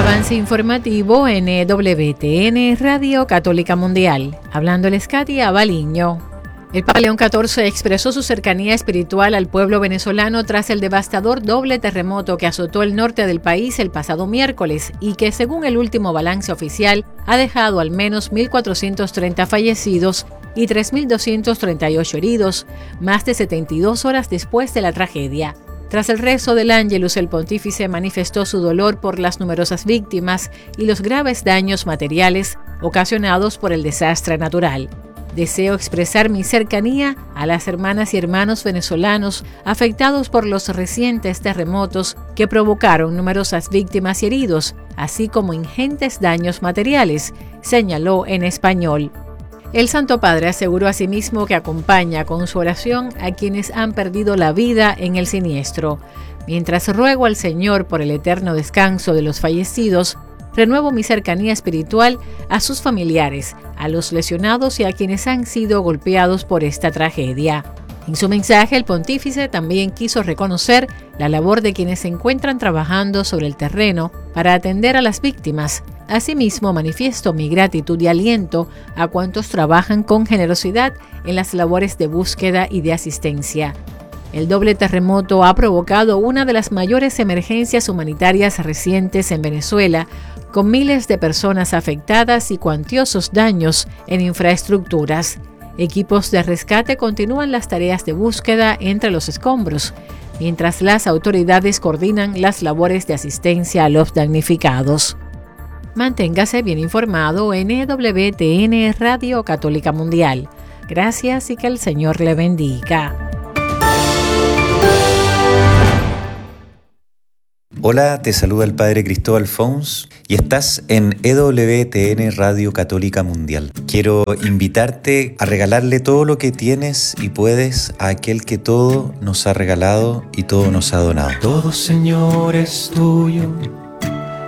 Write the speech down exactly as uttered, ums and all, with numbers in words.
Avance informativo en E W T N Radio Católica Mundial. Hablándoles Katia Baliño. El Papa León catorce expresó su cercanía espiritual al pueblo venezolano tras el devastador doble terremoto que azotó el norte del país el pasado miércoles y que, según el último balance oficial, ha dejado al menos mil cuatrocientos treinta fallecidos y tres mil doscientos treinta y ocho heridos, más de setenta y dos horas después de la tragedia. Tras el rezo del Ángelus, el pontífice manifestó su dolor por las numerosas víctimas y los graves daños materiales ocasionados por el desastre natural. Deseo expresar mi cercanía a las hermanas y hermanos venezolanos afectados por los recientes terremotos que provocaron numerosas víctimas y heridos, así como ingentes daños materiales, señaló en español. El Santo Padre aseguró asimismo que acompaña con su oración a quienes han perdido la vida en el siniestro. Mientras ruego al Señor por el eterno descanso de los fallecidos, renuevo mi cercanía espiritual a sus familiares, a los lesionados y a quienes han sido golpeados por esta tragedia. En su mensaje, el pontífice también quiso reconocer la labor de quienes se encuentran trabajando sobre el terreno para atender a las víctimas. Asimismo, manifiesto mi gratitud y aliento a cuantos trabajan con generosidad en las labores de búsqueda y de asistencia. El doble terremoto ha provocado una de las mayores emergencias humanitarias recientes en Venezuela, con miles de personas afectadas y cuantiosos daños en infraestructuras. Equipos de rescate continúan las tareas de búsqueda entre los escombros, mientras las autoridades coordinan las labores de asistencia a los damnificados. Manténgase bien informado en E W T N Radio Católica Mundial. Gracias y que el Señor le bendiga. Hola, te saluda el Padre Cristóbal Fons y estás en E W T N Radio Católica Mundial. Quiero invitarte a regalarle todo lo que tienes y puedes a aquel que todo nos ha regalado y todo nos ha donado. Todo, Señor, es tuyo.